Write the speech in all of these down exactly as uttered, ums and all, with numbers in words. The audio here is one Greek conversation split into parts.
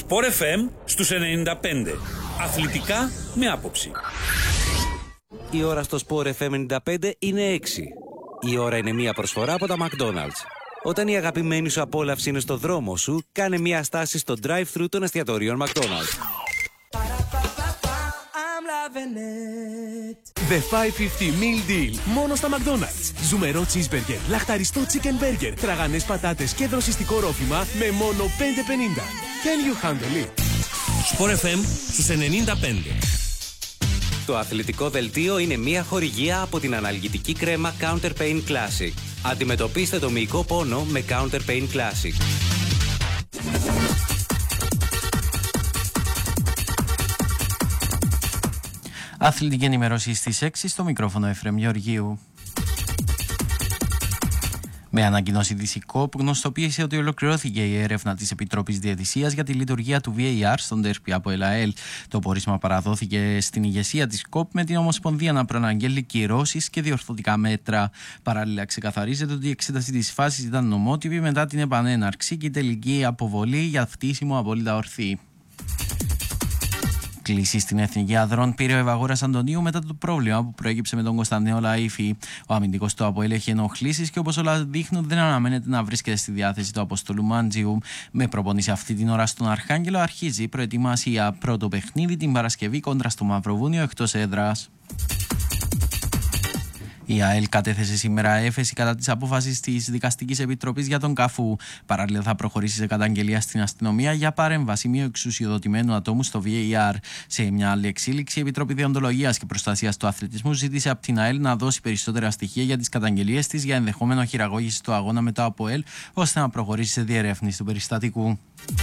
Sport εφ εμ στους ενενήντα πέντε. Αθλητικά με άποψη. Η ώρα στο Sport εφ εμ ενενήντα πέντε είναι έξι. Η ώρα είναι μία προσφορά από τα McDonald's. Όταν η αγαπημένη σου απόλαυση είναι στο δρόμο σου, κάνε μία στάση στο drive-thru των εστιατορίων McDonald's. The πεντακόσια πενήντα Meal Deal. Μόνο στα McDonald's. Ζουμερό cheeseburger, λαχταριστό chicken burger, τραγανές πατάτες και δροσιστικό ρόφημα με μόνο πέντε πενήντα. Can you handle it? Sport εφ εμ στους ενενήντα πέντε. Το αθλητικό δελτίο είναι μία χορηγία από την αναλγητική κρέμα Counter Pain Classic. Αντιμετωπίστε το μυϊκό πόνο με Counter Pain Classic. Αθλητική ενημέρωση στις έξι, στο μικρόφωνο Εφραίμ Γεωργίου. Με ανακοινώση της ΙΚΟΠ γνωστοποίησε ότι ολοκληρώθηκε η έρευνα της Επιτροπής Διαιτησίας για τη λειτουργία του βι έι αρ στον ντέρμπι από ΕΛΑΕΛ. Το πόρισμα παραδόθηκε στην ηγεσία της ΚΟΠ με την Ομοσπονδία να προαναγγέλει κυρώσεις και διορθωτικά μέτρα. Παράλληλα, ξεκαθαρίζεται ότι η εξέταση της φάσης ήταν νομότυπη μετά την επανέναρξη και η τελική αποβολή για φτύσιμο απόλυτα ορθή. Κλήση στην Εθνική Αδρών πήρε ο Ευαγόρας Αντωνίου μετά το πρόβλημα που προέκυψε με τον Κωνσταντίνο Λαΐφη. Ο αμυντικός του ΑΠΟΕΛ έχει ενοχλήσεις και όπως όλα δείχνουν δεν αναμένεται να βρίσκεται στη διάθεση του Αποστολού Μάντζιου. Με προπονήσει αυτή την ώρα στον Αρχάγγελο αρχίζει η προετοιμασία. Πρώτο παιχνίδι την Παρασκευή κόντρα στο Μαυροβούνιο εκτός έδρας. Η ΑΕΛ κατέθεσε σήμερα έφεση κατά της απόφασης της Δικαστικής Επιτροπής για τον Καφού. Παράλληλα, θα προχωρήσει σε καταγγελία στην αστυνομία για παρέμβαση μη εξουσιοδοτημένου ατόμου στο βι έι αρ. Σε μια άλλη εξήλιξη, η Επιτροπή Δεοντολογίας και Προστασίας του Αθλητισμού ζήτησε από την ΑΕΛ να δώσει περισσότερα στοιχεία για τις καταγγελίες της για ενδεχόμενο χειραγώγηση του αγώνα με το ΑΠΟΕΛ, ώστε να προχωρήσει σε διερεύνηση του περιστατικού.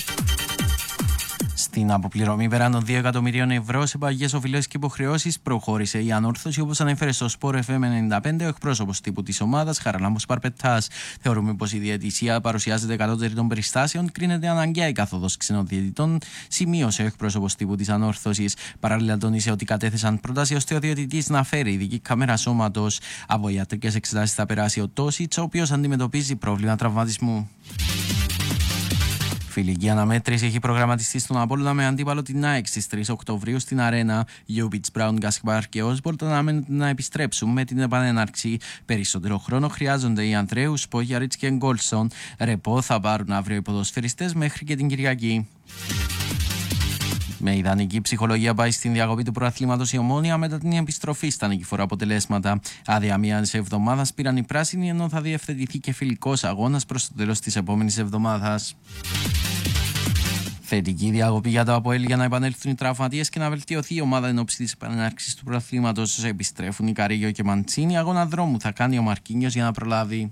Στην αποπληρωμή πέραν των δύο εκατομμυρίων ευρώ σε παγιές οφειλές και υποχρεώσεις προχώρησε η ανόρθωση, όπως ανέφερε στο Sport εφ εμ ενενήντα πέντε ο εκπρόσωπος τύπου της ομάδας Χαραλάμπος Παρπετάς. Θεωρούμε πως η διαιτησία παρουσιάζεται κατώτερη των περιστάσεων, κρίνεται αναγκαία η καθόδος ξενοδιαιτητών, σημείωσε ο εκπρόσωπος τύπου της ανόρθωσης. Παράλληλα, τονίσε ότι κατέθεσαν πρόταση ώστε ο διαιτητής να φέρει ειδική κάμερα σώματος. Από ιατρικές εξετάσεις θα περάσει ο Τόσιτς, ο οποίος αντιμετωπίζει πρόβλημα τραυματισμού. Φιλική αναμέτρηση έχει προγραμματιστεί στον Απόλλωνα με αντίπαλο την ΑΕΚ στις τρεις Οκτωβρίου στην Αρένα. Γιούμπιτς, Μπράουν, Γκασπάρ και Όσμπολτ αναμένονται να επιστρέψουν με την επανέναρξη. Περισσότερο χρόνο χρειάζονται οι Ανδρέου, Σπόγιαριτς και Γκόλσον. Ρεπό θα πάρουν αύριο οι ποδοσφαιριστές μέχρι και την Κυριακή. Με ιδανική ψυχολογία πάει στην διακοπή του προαθλήματος η Ομόνοια μετά την επιστροφή στα νικηφόρα αποτελέσματα. Άδεια μιας εβδομάδας πήραν οι πράσινοι, ενώ θα διευθετηθεί και φιλικός αγώνας προς το τέλος της επόμενης εβδομάδας. Θετική διακοπή για το ΑΠΟΕΛ για να επανέλθουν οι τραυματίες και να βελτιωθεί η ομάδα εν ώψη της επανέναρξης του προαθλήματος. Επιστρέφουν οι Καρίγιο και Μαντσίνη. Αγώνα δρόμου θα κάνει ο Μαρκίνιος για να προλάβει.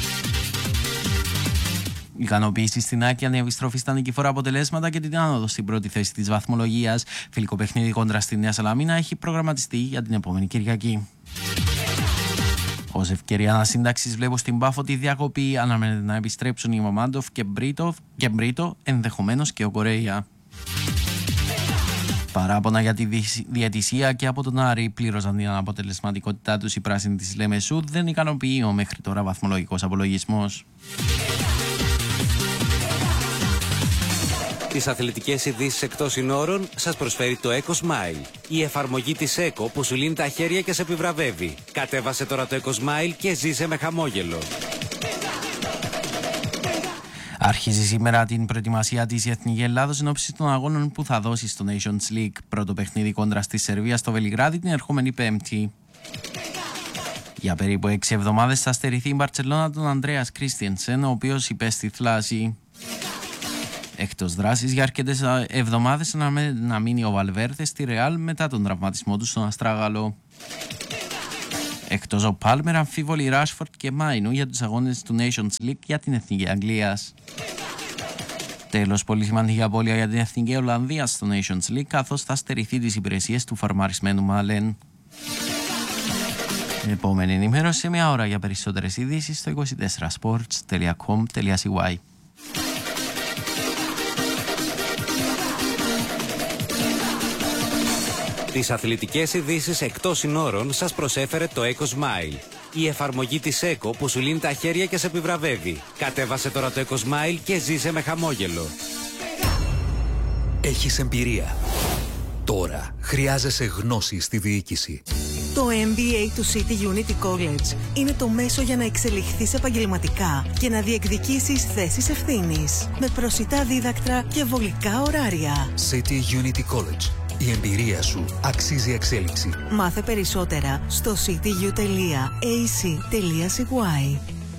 Ικανοποίηση στην Άκη αν η επιστροφή στα νικηφόρα αποτελέσματα και την άνοδο στην πρώτη θέση της βαθμολογίας. Φιλικό παιχνίδι κόντρα στη Νέα Σαλαμίνα έχει προγραμματιστεί για την επόμενη Κυριακή. Ως ευκαιρία ανασύνταξης βλέπω στην Πάφο τη διακοπή. Αναμένεται να επιστρέψουν οι Μαμάντοφ και Μπρίτο, και Μπρίτο, ενδεχομένως και ο Κορέια. Παράπονα για τη διαιτησία και από τον Άρη πλήρωσαν την αναποτελεσματικότητά τους οι πράσινοι της Λεμεσού. Δεν ικανοποιεί ο μέχρι τώρα βαθμολογικός απολογισμός. Τις αθλητικές ειδήσεις εκτός συνόρων σας προσφέρει το Eco Smile. Η εφαρμογή της Eco που σου λύνει τα χέρια και σε επιβραβεύει. Κατέβασε τώρα το Eco Smile και ζήσε με χαμόγελο. Αρχίζει σήμερα την προετοιμασία της η Εθνική Ελλάδος εν ώψη των αγώνων που θα δώσει στο Nations League. Πρώτο παιχνίδι κόντρα στη Σερβία στο Βελιγράδι την ερχόμενη Πέμπτη. Για περίπου έξι εβδομάδες θα στερηθεί η Μπαρτσελώνα τον Ανδρέας Κρίστιενσεν, ο οποίος υπέστη θλάση. Εκτός δράσης για αρκετές εβδομάδες αναμένεται να μείνει ο Βαλβέρδε στη Ρεάλ μετά τον τραυματισμό του στον Αστράγαλο. Εκτός ο Πάλμερ, αμφίβολοι Ράσφορντ και Μάινου για τους αγώνες του Nations League για την Εθνική Αγγλίας. Τέλος, πολύ σημαντική απώλεια για την Εθνική Ολλανδία στο Nations League, καθώς θα στερηθεί τις υπηρεσίες του φαρμαρισμένου Μάλεν. Επόμενη ενημέρωση σε μια ώρα. Για περισσότερες ειδήσεις στο είκοσι τέσσερα sports τελεία com τελεία c y. Τις αθλητικές ειδήσεις εκτός συνόρων σας προσέφερε το Eco Smile. Η εφαρμογή της Eco που σου λύνει τα χέρια και σε επιβραβεύει. Κατέβασε τώρα το Eco Smile και ζήσε με χαμόγελο. Έχεις εμπειρία. Τώρα χρειάζεσαι γνώση στη διοίκηση. Το εμ μπι έι του City Unity College είναι το μέσο για να εξελιχθείς επαγγελματικά και να διεκδικήσεις θέσεις ευθύνης. Με προσιτά δίδακτρα και βολικά ωράρια. City Unity College. Η εμπειρία σου αξίζει εξέλιξη. Μάθε περισσότερα στο cityU τελεία έι σι τελεία σι γουάι.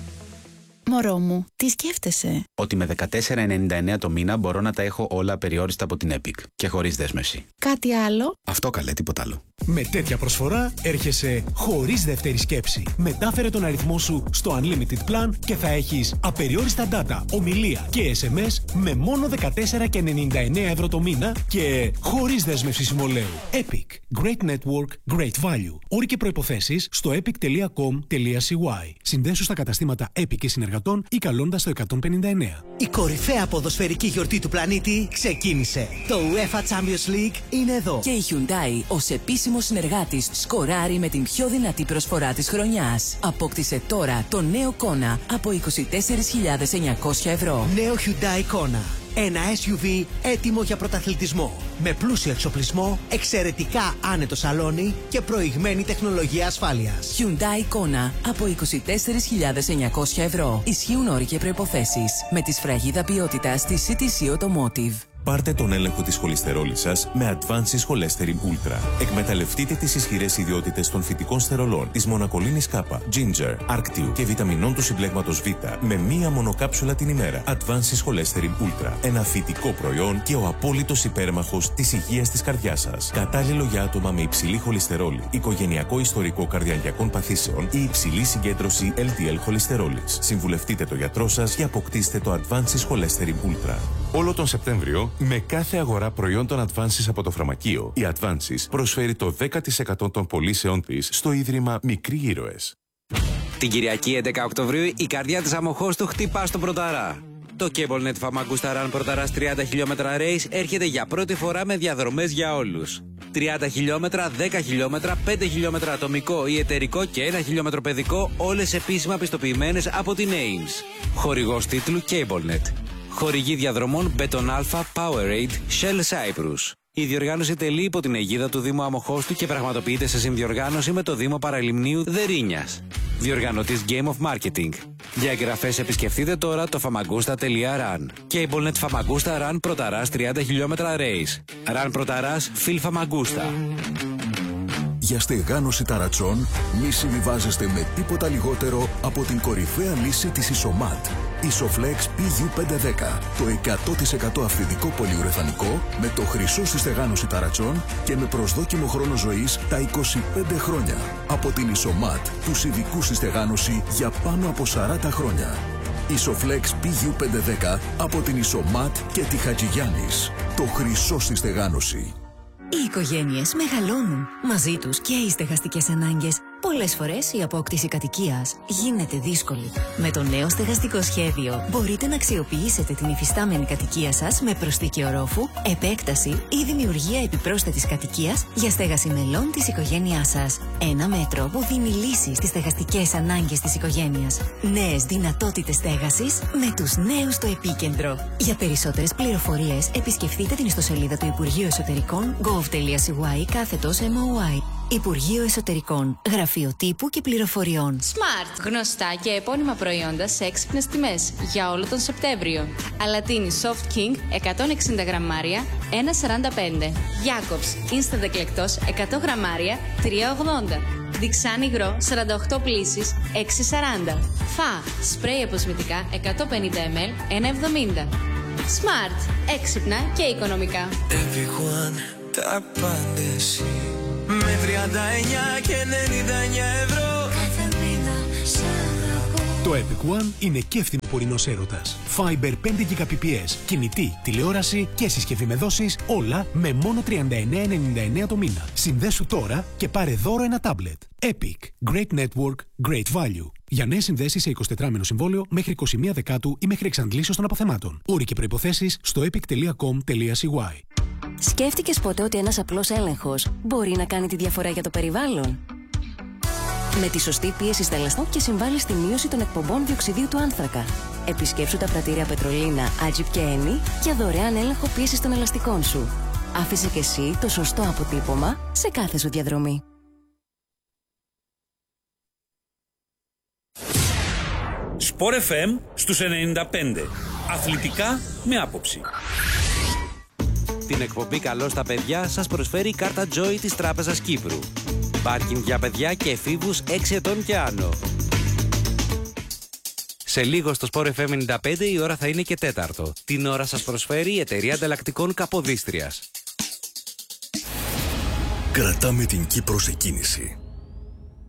Μωρό μου, τι σκέφτεσαι? Ότι με δεκατέσσερα ενενήντα εννέα το μήνα μπορώ να τα έχω όλα απεριόριστα από την Epic και χωρίς δέσμευση. Κάτι άλλο? Αυτό καλέ, τίποτα άλλο. Με τέτοια προσφορά έρχεσαι χωρίς δεύτερη σκέψη. Μετάφερε τον αριθμό σου στο Unlimited Plan και θα έχεις απεριόριστα data, ομιλία και ες εμ ες με μόνο δεκατέσσερα ενενήντα εννέα ευρώ το μήνα και χωρίς δέσμευση συμβολαίου. Epic. Great network, great value. Όροι και προϋποθέσεις στο epic τελεία com τελεία σι γουάι. Συνδέσου στα καταστήματα Epic και συνεργατών ή καλώντας το εκατόν πενήντα εννέα. Η κορυφαία ποδοσφαιρική γιορτή του πλανήτη ξεκίνησε. Το UEFA Champions League είναι εδώ. Και η Hyundai ως επίσημος συνεργάτης σκοράρει με την πιο δυνατή προσφορά της χρονιάς. Απόκτησε τώρα το νέο Kona από είκοσι τέσσερις χιλιάδες εννιακόσια ευρώ. Νέο Hyundai Kona. Ένα ες γιου βι έτοιμο για πρωταθλητισμό. Με πλούσιο εξοπλισμό, εξαιρετικά άνετο σαλόνι και προηγμένη τεχνολογία ασφάλειας. Hyundai Kona από είκοσι τέσσερις χιλιάδες εννιακόσια ευρώ. Ισχύουν όροι και προϋποθέσεις. Με τη σφραγίδα ποιότητας της σι τι σι Automotive. Πάρτε τον έλεγχο της χολυστερόλης σας με Advances Cholesterol Ultra. Εκμεταλλευτείτε τις ισχυρές ιδιότητες των φυτικών στερολών, της μονακολίνης K, Ginger, Arctiu και βιταμινών του συμπλέγματος Β με μία μονοκάψουλα την ημέρα. Advances Cholesterol Ultra. Ένα φυτικό προϊόν και ο απόλυτος υπέρμαχος της υγείας της καρδιάς σας. Κατάλληλο για άτομα με υψηλή χολυστερόλη, οικογενειακό ιστορικό καρδιαγγειακών παθήσεων ή υψηλή συγκέντρωση ελ ντι ελ χολυστερόλης. Συμβουλευτείτε το γιατρό σας και αποκτήστε το Advances Cholesterol Ultra. Όλο τον Σεπτέμβριο, με κάθε αγορά προϊόντων Advances από το φαρμακείο, η Advances προσφέρει το δέκα τοις εκατό των πωλήσεών της στο Ίδρυμα Μικροί Ήρωες. Την Κυριακή έντεκα Οκτωβρίου η καρδιά της Αμοχώστου χτυπά στον Πρωταρά. Το CableNet Famagusta Run Πρωταράς τριάντα χιλιόμετρα race έρχεται για πρώτη φορά με διαδρομές για όλους. τριάντα χιλιόμετρα, δέκα χιλιόμετρα, πέντε χιλιόμετρα ατομικό ή εταιρικό και ένα χιλιόμετρο παιδικό, όλες επίσημα πιστοποιημένες από την έιμς. Χορηγός τίτλου CableNet. Χορηγή διαδρομών Beton Alpha, Powerade, Shell Cyprus. Η διοργάνωση τελεί υπό την αιγίδα του Δήμου Αμοχώστου και πραγματοποιείται σε συνδιοργάνωση με το Δήμο Παραλιμνίου Δερίνιας. Διοργανωτής Game of Marketing. Για εγγραφές επισκεφτείτε τώρα το famagusta τελεία run. CableNet Famagusta Run Πρωταράς τριάντα χιλιόμετρα race. Run Πρωταράς Phil Famagusta. Για στεγάνωση ταρατσών μη συμβιβάζεστε με τίποτα λιγότερο από την κορυφαία λύση της Isomat. Isoflex πι γιου πεντακόσια δέκα. Το εκατό τοις εκατό αυθεντικό πολυουρεθανικό με το χρυσό στη στεγάνωση ταρατσών και με προσδόκιμο χρόνο ζωής τα είκοσι πέντε χρόνια. Από την Isomat, τους ειδικούς στη στεγάνωση για πάνω από σαράντα χρόνια. Isoflex πι γιου πεντακόσια δέκα από την Isomat και τη Χατζηγιάννης. Το χρυσό στη στεγάνωση. Οι οικογένειες μεγαλώνουν. Μαζί τους και οι στεγαστικές ανάγκες. Πολλές φορές η απόκτηση κατοικίας γίνεται δύσκολη. Με το νέο στεγαστικό σχέδιο μπορείτε να αξιοποιήσετε την υφιστάμενη κατοικία σας με προσθήκη ορόφου, επέκταση ή δημιουργία επιπρόσθετης κατοικίας για στέγαση μελών της οικογένειάς σας. Ένα μέτρο που δίνει λύση στις στεγαστικές ανάγκες της οικογένειας. Νέες δυνατότητες στέγασης με τους νέους στο επίκεντρο. Για περισσότερες πληροφορίες επισκεφτείτε την ιστοσελίδα του Υπουργείου Εσωτερικών gov τελεία σι γουάι κάθετος εμ ο άι. Υπουργείο Εσωτερικών, Γραφείο Τύπου και Πληροφοριών. Smart, γνωστά και επώνυμα προϊόντα σε έξυπνες τιμές για όλο τον Σεπτέμβριο. Αλατίνη Soft King εκατόν εξήντα γραμμάρια, ένα σαράντα πέντε. Jacobs Instant εκλεκτός εκατό γραμμάρια, τρία ογδόντα. Διξάν υγρό σαράντα οκτώ πλύσεις, έξι σαράντα. Φα, σπρέι αποσμητικά εκατόν πενήντα μιλιλίτρα, ένα εβδομήντα. Smart, έξυπνα και οικονομικά. Everyone, τα πάντες με τριάντα εννιά και ενενήντα εννιά ευρώ. Κάθε μήνα σ' αγαπώ. Το Epic One είναι και ευθυνοπορεινός έρωτας. Fiber πέντε Gbps, κινητή, τηλεόραση και συσκευή με δόσεις, όλα με μόνο τριάντα εννέα ενενήντα εννέα το μήνα. Συνδέσου τώρα και πάρε δώρο ένα τάμπλετ. Epic. Great network, great value. Για νέες συνδέσεις σε εικοσιτετράμηνο συμβόλαιο μέχρι είκοσι μία Δεκάτου ή μέχρι εξαντλήσεως των αποθεμάτων. Όροι και προϋποθέσεις στο epic τελεία com τελεία σι γουάι. Σκέφτηκες ποτέ ότι ένας απλός έλεγχος μπορεί να κάνει τη διαφορά για το περιβάλλον? Με τη σωστή πίεση στελεστό και συμβάλλει στη μείωση των εκπομπών διοξιδίου του άνθρακα. Επισκέψου τα πρατήρια Πετρολίνα, Άτζιπ και Ένι για δωρεάν έλεγχο πίεσης των ελαστικών σου. Άφησε και εσύ το σωστό αποτύπωμα σε κάθε σου διαδρομή. Σπορ εφ εμ στους ενενήντα πέντε. Αθλητικά με άποψη. Την εκπομπή «Καλό στα παιδιά» σας προσφέρει η κάρτα Joy της Τράπεζας Κύπρου. Πάρκινγκ για παιδιά και εφήβους έξι ετών και άνω. Σε λίγο στο Σπορ εφ εμ ενενήντα πέντε η ώρα θα είναι και τέταρτο. Την ώρα σας προσφέρει η εταιρεία ανταλλακτικών Καποδίστριας. Κρατάμε την Κύπρο σε κίνηση.